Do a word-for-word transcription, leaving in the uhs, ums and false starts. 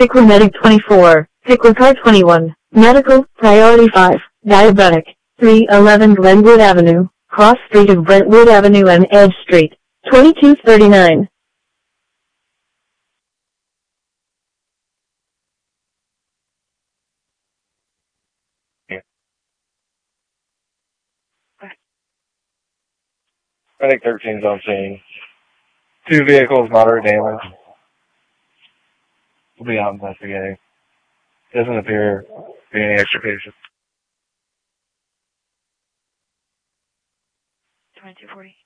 Piqua Medic twenty-four, Piqua Car twenty-one, Medical, Priority five, Diabetic, three eleven Glenwood Avenue, Cross Street of Brentwood Avenue and Edge Street, twenty-two thirty-nine. Yeah. Medic thirteen's on scene. Two vehicles, moderate damage. We'll be out investigating. Doesn't appear to be any extrication. twenty-two forty.